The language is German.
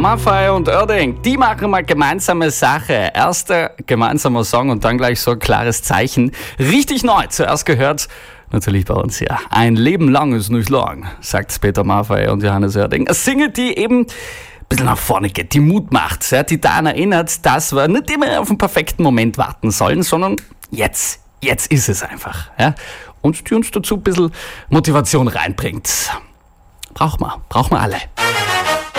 Maffay und Oerding, die machen mal gemeinsame Sache. Erster gemeinsamer Song und dann gleich so ein klares Zeichen. Richtig neu, zuerst gehört natürlich bei uns hier. Ein Leben lang ist nicht lang, sagt Peter Maffay und Johannes Oerding. Eine Single, die eben ein bisschen nach vorne geht, die Mut macht, die daran erinnert, dass wir nicht immer auf den perfekten Moment warten sollen, sondern jetzt ist es einfach. Ja? Und die uns dazu ein bisschen Motivation reinbringt. Brauchen wir alle.